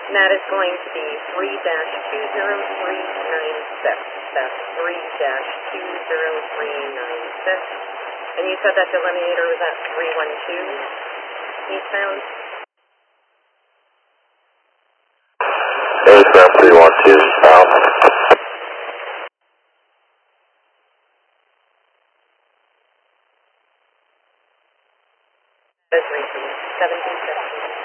And that is going to be 3-20396. That's 3-20396. And you said that delineator was at 312 eastbound? Eastbound 312 south. That's reaching 1715.